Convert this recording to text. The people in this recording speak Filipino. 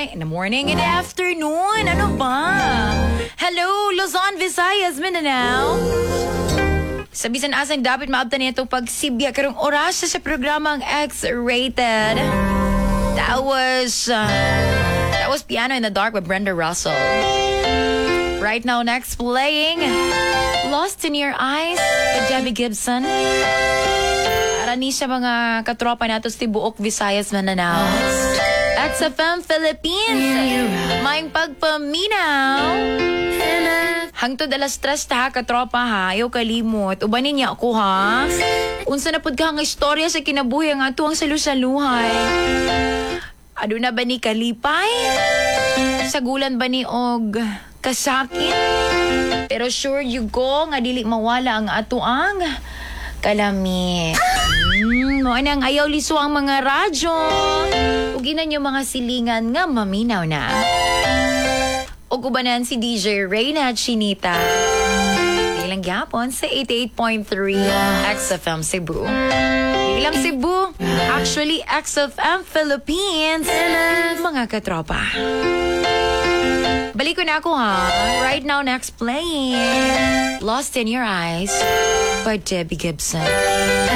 in the morning, in the afternoon. Ano ba? Hello, Luzon, Visayas, Mindanao. Sa bisan asang dapat maabtan nito pagsibya karong oras sa programang X-Rated. That was Piano in the Dark with Brenda Russell. Right now, next playing Lost in Your Eyes with Debbie Gibson. Arani siya mga katropa nato sa Tibuok, Visayas, Mindanao. XFM Philippines, may pagpaminaw. Hangtod alas 3 ta katropa ha, ayaw kalimot. Ubanin niya ako ha. Unsa na pud ka nga istorya sa kinabuhi nga tuwang salusaluhay. Ado na ba ni kalipay? Sagulan ba ni og kasakit? Pero sure you go nga dili mawala ang atuang kalami. Mo anang ayaw liso ang mga radyo. Ug ina nyo mga silingan nga maminaw na. Ug ubanan si DJ Reyna at Chinita. Ilang gyapon sa 88.3 XFM Cebu. Ilang Cebu, actually XFM Philippines, mga katropa. Balik ko na ako ha. Right now, next playing Lost in Your Eyes by Debbie Gibson.